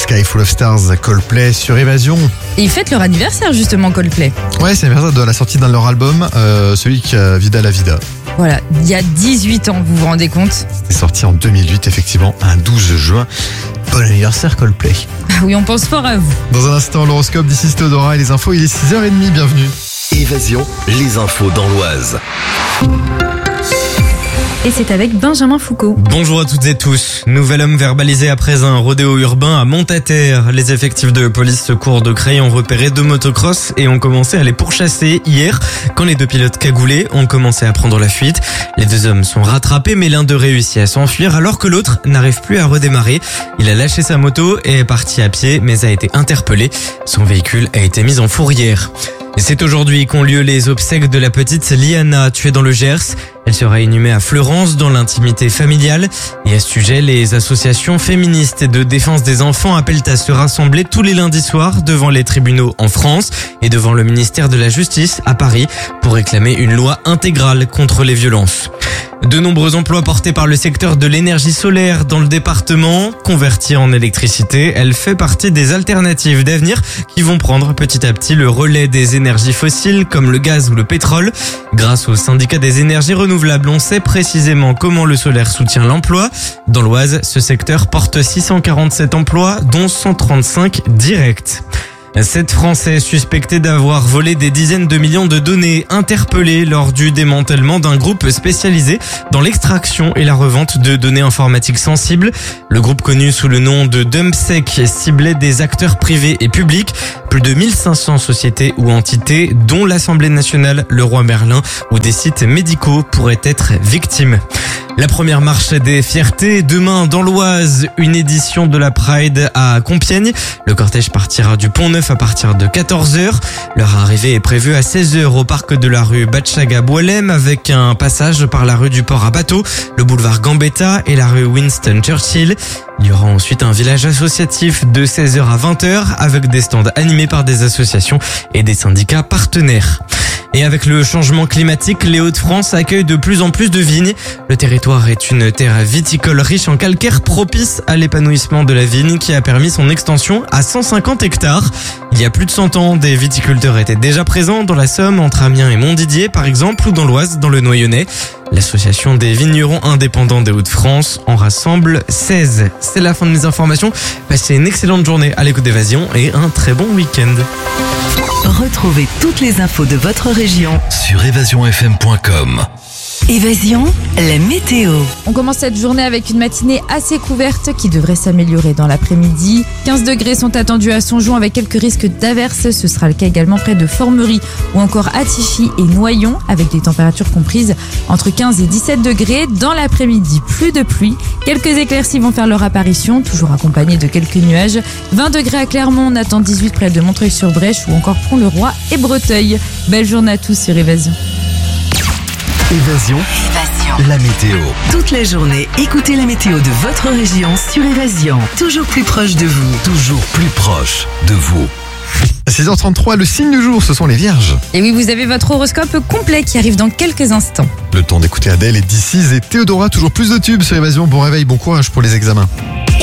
Sky Full of Stars, Coldplay sur Évasion. Et ils fêtent leur anniversaire justement, Coldplay. Ouais, c'est l'anniversaire de la sortie d'un de leurs albums, celui qui a Vida la Vida. Voilà, il y a 18 ans, vous vous rendez compte? C'est sorti en 2008, effectivement, un 12 juin. Bon anniversaire Coldplay. Ah oui, on pense fort à vous. Dans un instant, l'horoscope d'ici Théodora et les infos, il est 6h30, bienvenue. Évasion, les infos dans l'Oise. Et c'est avec Benjamin Foucault. Bonjour à toutes et tous. Nouvel homme verbalisé après un rodéo urbain à Montataire. Les effectifs de police secours de Creil ont repéré 2 motocross et ont commencé à les pourchasser hier quand les 2 pilotes cagoulés ont commencé à prendre la fuite. Les 2 hommes sont rattrapés mais l'un d'eux réussit à s'enfuir alors que l'autre n'arrive plus à redémarrer. Il a lâché sa moto et est parti à pied mais a été interpellé. Son véhicule a été mis en fourrière. Et c'est aujourd'hui qu'ont lieu les obsèques de la petite Liana, tuée dans le Gers. Elle sera inhumée à Fleurance dans l'intimité familiale. Et à ce sujet, les associations féministes et de défense des enfants appellent à se rassembler tous les lundis soirs devant les tribunaux en France et devant le ministère de la Justice à Paris pour réclamer une loi intégrale contre les violences. De nombreux emplois portés par le secteur de l'énergie solaire dans le département, convertie en électricité, elle fait partie des alternatives d'avenir qui vont prendre petit à petit le relais des énergies fossiles comme le gaz ou le pétrole. Grâce au syndicat des énergies renouvelables, on sait précisément comment le solaire soutient l'emploi. Dans l'Oise, ce secteur porte 647 emplois, dont 135 directs. 7 Français suspectés d'avoir volé des dizaines de millions de données interpellés lors du démantèlement d'un groupe spécialisé dans l'extraction et la revente de données informatiques sensibles. Le groupe connu sous le nom de Dumpsec ciblait des acteurs privés et publics, plus de 1500 sociétés ou entités dont l'Assemblée nationale, le Roi Merlin ou des sites médicaux pourraient être victimes. La première marche des fiertés, demain dans l'Oise, une édition de la Pride à Compiègne. Le cortège partira du Pont-Neuf à partir de 14h. Leur arrivée est prévue à 16h au parc de la rue Batchaga-Boilem avec un passage par la rue du Port à Bateau, le boulevard Gambetta et la rue Winston Churchill. Il y aura ensuite un village associatif de 16h à 20h avec des stands animés par des associations et des syndicats partenaires. Et avec le changement climatique, les Hauts-de-France accueillent de plus en plus de vignes. Le territoire est une terre viticole riche en calcaire propice à l'épanouissement de la vigne qui a permis son extension à 150 hectares. Il y a plus de 100 ans, des viticulteurs étaient déjà présents dans la Somme, entre Amiens et Montdidier par exemple, ou dans l'Oise, dans le Noyonnais. L'association des vignerons indépendants des Hauts-de-France en rassemble 16. C'est la fin de mes informations. Passez une excellente journée à l'écoute d'Évasion et un très bon week-end. Retrouvez toutes les infos de votre région Sur évasionfm.com. Évasion, la météo. On commence cette journée avec une matinée assez couverte qui devrait s'améliorer dans l'après-midi. 15 degrés sont attendus à Songeon avec quelques risques d'averses. Ce sera le cas également près de Formerie ou encore à Tichy et Noyon avec des températures comprises entre 15 et 17 degrés. Dans l'après-midi, plus de pluie. Quelques éclaircies vont faire leur apparition, toujours accompagnées de quelques nuages. 20 degrés à Clermont, on attend 18 près de Montreuil-sur-Brèche ou encore Pont-le-Roi et Breteuil. Belle journée à tous sur Évasion. Évasion, la météo. Toute la journée, écoutez la météo de votre région sur Évasion. Toujours plus proche de vous. Toujours plus proche de vous. À 6h33, le signe du jour, ce sont les Vierges. Et oui, vous avez votre horoscope complet qui arrive dans quelques instants. Le temps d'écouter Adèle et D6 et Théodora, toujours plus de tubes sur Évasion. Bon réveil, bon courage pour les examens.